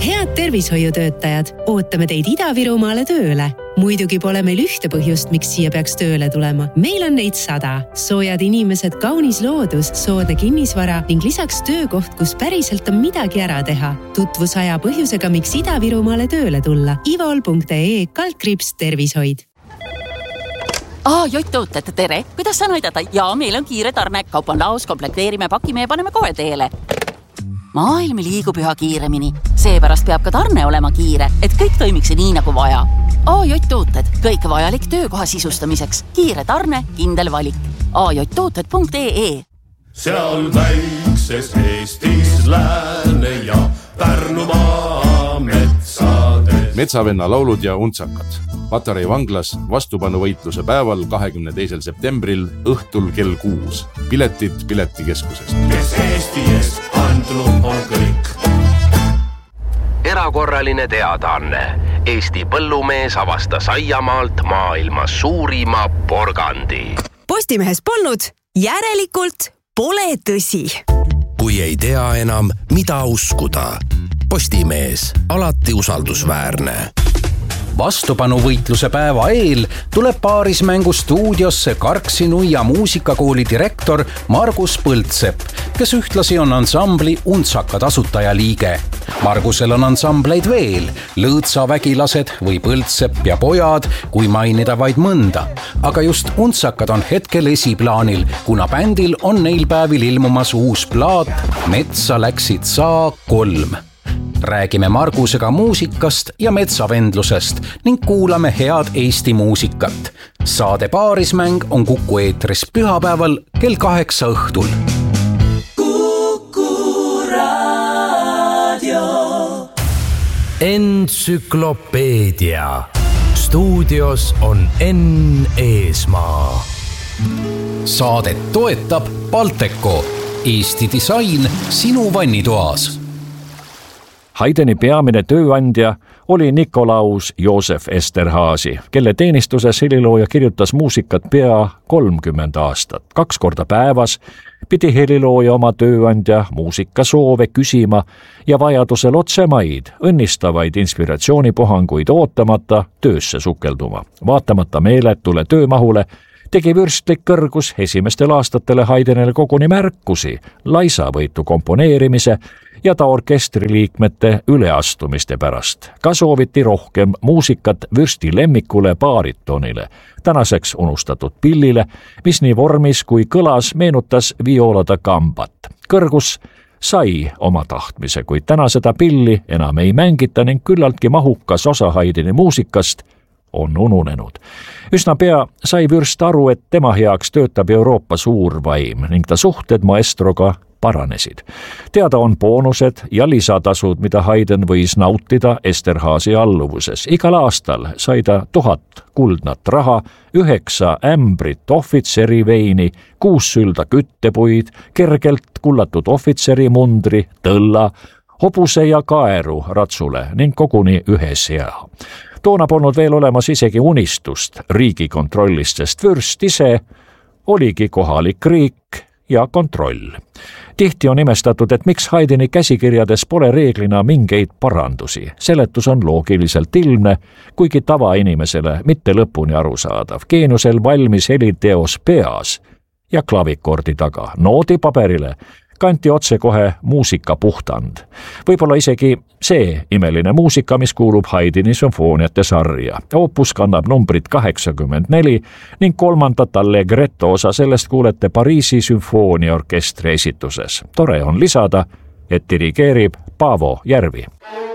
Head tervishoiutöötajad, ootame teid Ida-Virumaale tööle. Muidugi pole meil ühte põhjust, miks siia peaks tööle tulema. Meil on neid 100. Soojad inimesed, kaunis loodus, soodne kinnisvara ning lisaks töökoht, kus päriselt on midagi ära teha. Tutvusaja põhjusega, miks Ida-Virumaale tööle tulla. ivol.ee/tervishoid. Jott-tooted, tere! Kuidas saan aidata? Jaa, meil on kiire tarne. Kaup on laos, komplekteerime, pakime ja paneme kohe teele. Maailm liigub üha kiiremini. Seepärast peab ka tarne olema kiire, et kõik toimiks nii nagu vaja. Jott-tooted, kõik vajalik töökoha sisustamiseks. Kiire tarne, kindel valik. ajotooted.ee. Seal väikses Eestis Lääne ja Pärnumaa metsade. Metsavenna laulud ja untsakad. Patarei vanglas vastupanuvõitluse päeval 22. septembril õhtul kell 6. Piletid Piletikeskusest. Kes Eesti eest andnud on kõik. Erakorraline teadaanne. Eesti põllumees avastas aiamaalt maailma suurima porgandi. Postimehes polnud, järelikult pole tõsi. Kui ei tea enam, mida uskuda. Postimees, alati usaldusväärne. Vastupanuvõitluse päeva eel tuleb paarismängu stuudiosse Karksi-Nuia muusikakooli direktor Margus Põldsepp, kes ühtlasi on ansambli Untsakad asutajaliige. Margusel on ansambleid veel, Lõõtsavägilased või Põldsepp ja pojad, kui mainida vaid mõnda. Aga just Untsakad on hetkel esiplaanil, kuna bändil on neil päevil ilmumas uus plaat Metsa läksid sa 3. Räägime Margusega muusikast ja metsavendlusest ning kuulame head Eesti muusikat. Saade Paarismäng on Kuku eetris pühapäeval kell 8 õhtul. Kuku Raadio. Entsüklopeedia. Stuudios on Enn Eesmaa. Saadet toetab Balteco. Eesti disain sinu vannitoas. Haydeni peamine tööandja oli Nikolaus Joosef Esterhazy, kelle teenistuses helilooja kirjutas muusikat pea 30 aastat. 2 korda päevas pidi helilooja oma tööandja muusikasoove küsima ja vajadusel otsemaid, õnnistavaid inspiratsioonipuhanguid ootamata töösse sukelduma. Vaatamata meeletule töömahule tegi vürstlik kõrgus esimestel aastatele Haydenile koguni märkusi laisavõitu komponeerimise ja ta orkestriliikmete üleastumiste pärast. Ka sooviti rohkem muusikat vürsti lemmikule baaritonile, tänaseks unustatud pillile, mis nii vormis kui kõlas meenutas violada kambat. Kõrgus sai oma tahtmise, kuid täna seda pilli enam ei mängita ning küllaltki mahukas osa Haydeni muusikast on ununenud. Üsna pea sai vürst aru, et tema heaks töötab Euroopa suurvaim ning ta suhted maestroga paranesid. Teada on boonused ja lisatasud, mida Hayden võis nautida Esterhazy alluvuses. Igal aastal sai ta 1000 kuldnat raha, 9 ämbrit ohvitseriveini, 6 sülda küttepuid, kergelt kullatud ohvitserimundri, tõlla, hobuse ja kaeru ratsule ning koguni 1 sea. Toona polnud veel olemas isegi unistust riigikontrollist, sest vürst ise oligi kohalik riik ja kontroll. Tihti on imestatud, et miks Haydeni käsikirjades pole reeglina mingeid parandusi. Seletus on loogiliselt ilmne, kuigi tavainimesele mitte lõpuni arusaadav. Geeniusel valmis heliteos peas ja klavikordi taga. Noodipaberile kanti otsekohe muusika puhtand. Võib-olla isegi see imeline muusika, mis kuulub Haydeni sümfooniate sarja. Opus kannab numbrit 84 ning 3. allegretto osa sellest kuulete Pariisi sümfooniaorkestri esituses. Tore on lisada, et dirigeerib Paavo Järvi.